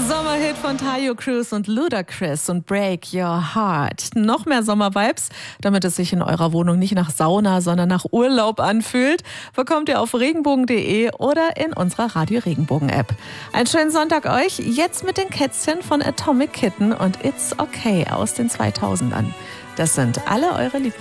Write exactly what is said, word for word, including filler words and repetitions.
Sommerhit von Taio Cruz und Ludacris und Break Your Heart. Noch mehr Sommervibes, damit es sich in eurer Wohnung nicht nach Sauna, sondern nach Urlaub anfühlt, bekommt ihr auf regenbogen punkt de oder in unserer Radio Regenbogen App. Einen schönen Sonntag euch, jetzt mit den Kätzchen von Atomic Kitten und It's Okay aus den zweitausendern. Das sind alle eure Lieblings